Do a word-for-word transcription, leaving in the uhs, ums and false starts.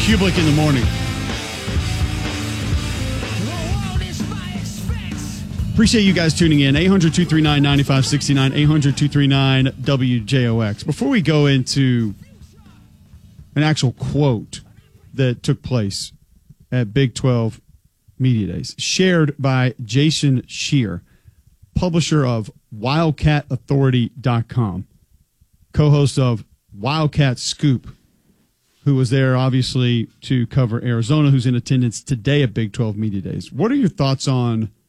Kublik in the morning. Appreciate you guys tuning in. eight hundred, two three nine, nine five six nine, eight hundred, two three nine, W J O X. Before we go into an actual quote that took place at Big twelve Media Days, shared by Jason Scheer, publisher of Wildcat Authority dot com, co-host of Wildcat Scoop, who was there obviously to cover Arizona, who's in attendance today at Big twelve Media Days. What are your thoughts on